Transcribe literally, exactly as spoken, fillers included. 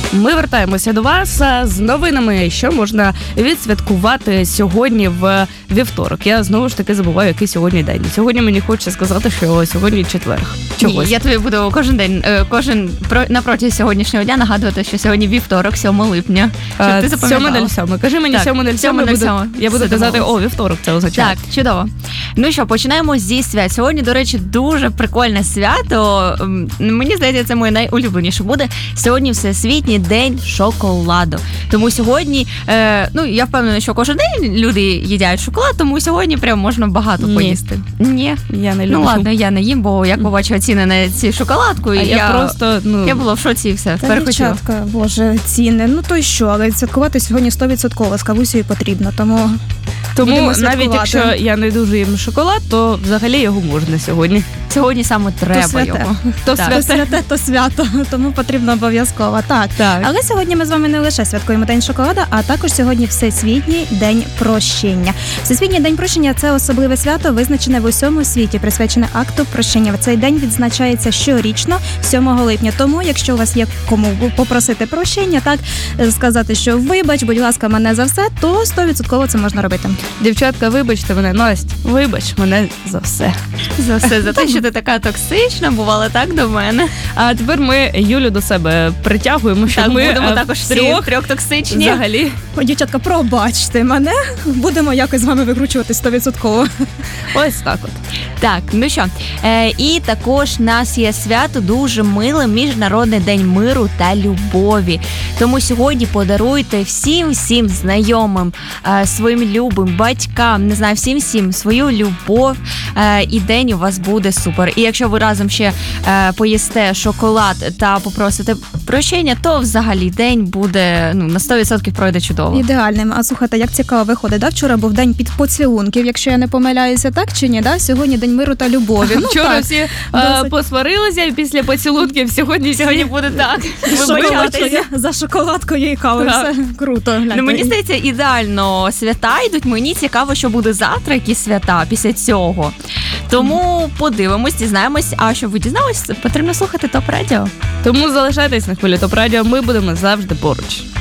Ми вертаємося до вас з новинами, що можна відсвяткувати сьогодні в вівторок. Я знову ж таки забуваю, який сьогодні день. Сьогодні мені хочеться сказати, що сьогодні четверг. Чогось. Ні, я тобі буду кожен день, кожен напроти сьогоднішнього дня нагадувати, що сьогодні вівторок, сьомого липня. Щоб ти запам'ятала. сьоме нуль сьоме. Кажи мені сьоме нуль сьоме, я буду казати, о, вівторок це означає. Так, чудово. Ну що, починаємо зі свят. Сьогодні, до речі, дуже прикольне свято. Мені здається, це моє найулюбленіше буде. Сьогодні Всесвітній день шоколаду. Тому сьогодні, е, ну, я впевнена, що кожен день люди їдять шоколад, тому сьогодні прям можна багато Ні. поїсти. Ні. Я не люблю. Ну ладно, я не їм, бо як побачила ціни на ці шоколадку, а я, я просто, ну... я була в шоці і все. Та дівчатка, боже, ціни. Ну то й що, але святкувати сьогодні сто відсотків з кавусею потрібно, тому... Тому навіть якщо я не дуже їм шоколад, то взагалі його можна сьогодні. Сьогодні саме треба то його. То так. святе. святе, то свято, тому потрібно обов'язково. Так. так. Але сьогодні ми з вами не лише святкуємо День шоколада, а також сьогодні Всесвітній день прощення. Всесвітній день прощення – це особливе свято, визначене в усьому світі, присвячене акту прощення. В цей день відзначається щорічно, сьомого липня. Тому, якщо у вас є кому попросити прощення, так, сказати, що вибач, будь ласка, мене за все, то сто відсотків це можна робити. Дівчатка, вибачте мене, Настя, вибач мене за все. За все, за те, що ти така токсична, бувала так до мене. А тепер ми Юлю до себе притягуємо, щоб так, ми будемо також трьох, трьох токсичні. Взагалі. О, дівчатка, пробачте мене, будемо якось з вами викручувати сто відсотків. Ось так от. Так, ну що, е, і також у нас є свято дуже миле, Міжнародний день миру та любові. Тому сьогодні подаруйте всім-всім знайомим, е, своїм любим, батькам, не знаю, всім-всім свою любов, е, і день у вас буде супер. І якщо ви разом ще е, поїсте шоколад та попросите прощення, то взагалі день буде, ну, на сто відсотків пройде чудово. Ідеальним. А слухайте, як цікаво виходить, да? Вчора був день під поцілунків, якщо я не помиляюся, так чи ні? Да? Сьогодні день миру та любові. Ну, вчора так. всі Досить... посварилися і після поцілунків сьогодні Сьогодні буде так. Шоколадкою, за шоколадкою і кавою. Все круто. Гляньте. Ну, мені здається, ідеально свята йдуть. Мені цікаво, що буде завтра, які свята після цього. Тому подивимось, дізнаємось. А щоб ви дізналися, потрібно слухати ТОП Радіо. Тому залишайтесь на хвилі ТОП Радіо, ми будемо завжди поруч.